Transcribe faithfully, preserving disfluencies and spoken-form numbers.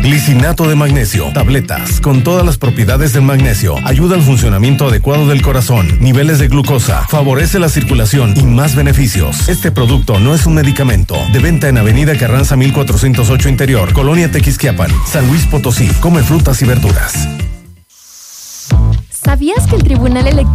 Glicinato de magnesio, tabletas, con todas las propiedades del magnesio. Ayuda al funcionamiento adecuado del corazón, niveles de glucosa, favorece la circulación y más beneficios. Este producto no es un medicamento. De venta en Avenida Carranza mil cuatrocientos ocho Interior, Colonia Tequisquiapan, San Luis Potosí. Come frutas y verduras. ¿Sabías que el Tribunal Electoral